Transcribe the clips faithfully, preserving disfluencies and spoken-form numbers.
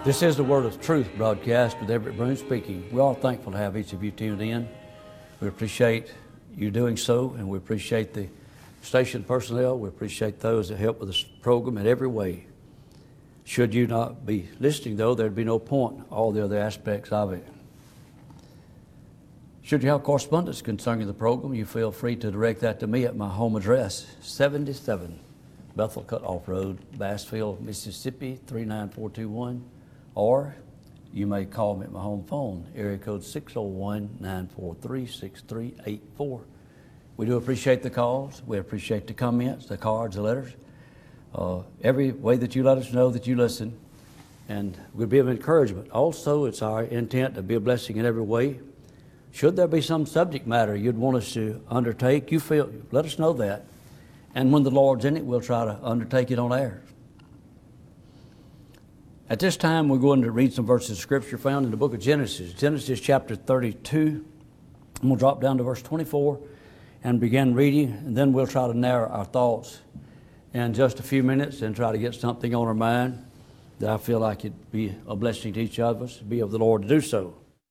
This is the Word of Truth broadcast with Everett Broom speaking. We're all thankful to have each of you tuned in. We appreciate you doing so, and we appreciate the station personnel. We appreciate those that help with this program in every way. Should you not be listening, though, there'd be no point in all the other aspects of it. Should you have correspondence concerning the program, you feel free to direct that to me at my home address, seventy-seven Bethel Cutoff Road, Bassville, Mississippi, three nine four two one. Or you may call me at my home phone, area code six oh one, nine four three, six three eight four. We do appreciate the calls. We appreciate the comments, the cards, the letters. Uh, every way that you let us know that you listen, and we'll be of encouragement. Also, it's our intent to be a blessing in every way. Should there be some subject matter you'd want us to undertake, you feel, let us know that. And when the Lord's in it, we'll try to undertake it on air. At this time, we're going to read some verses of Scripture found in the book of Genesis. Genesis chapter thirty-two. I'm going to drop down to verse twenty-four and begin reading, and then we'll try to narrow our thoughts in just a few minutes and try to get something on our mind that I feel like it'd be a blessing to each of us, be of the Lord to do so.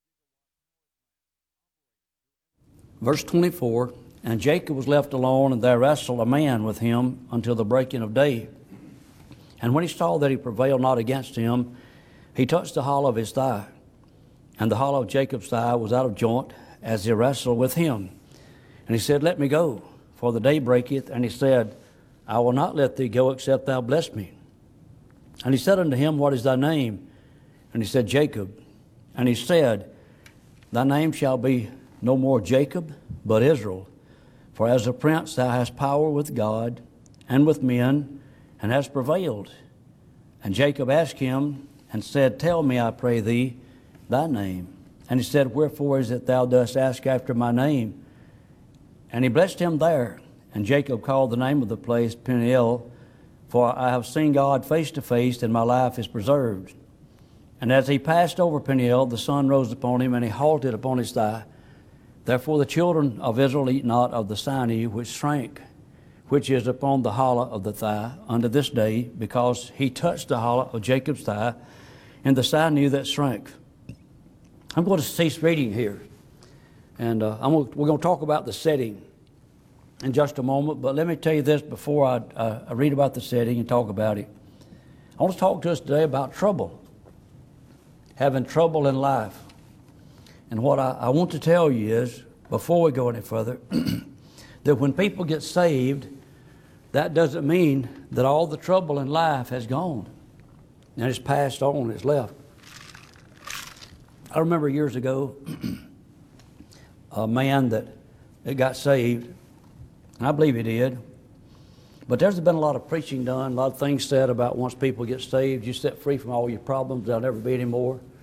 Verse twenty-four, and Jacob was left alone, and there wrestled a man with him until the breaking of day. And when he saw that he prevailed not against him, he touched the hollow of his thigh. And the hollow of Jacob's thigh was out of joint as he wrestled with him. And he said, Let me go, for the day breaketh. And he said, I will not let thee go, except thou bless me. And he said unto him, What is thy name? And he said, Jacob. And he said, Thy name shall be no more Jacob, but Israel. For as a prince thou hast power with God and with men, and hast prevailed. And Jacob asked him, and said, Tell me, I pray thee, thy name. And he said, Wherefore is it thou dost ask after my name? And he blessed him there. And Jacob called the name of the place Peniel, for I have seen God face to face, and my life is preserved. And as he passed over Peniel, the sun rose upon him, and he halted upon his thigh. Therefore the children of Israel eat not of the sinew which shrank, which is upon the hollow of the thigh unto this day, because he touched the hollow of Jacob's thigh, and the sinew that shrank. I'm going to cease reading here, and uh, I'm going to, we're going to talk about the setting in just a moment, but let me tell you this before I, uh, I read about the setting and talk about it. I want to talk to us today about trouble, having trouble in life. And what I, I want to tell you is, before we go any further, that when people get saved, that doesn't mean that all the trouble in life has gone and it's passed on, it's left. I remember years ago a man that, that got saved, and I believe he did, but there's been a lot of preaching done, a lot of things said about once people get saved, you set free from all your problems, there'll never be any more.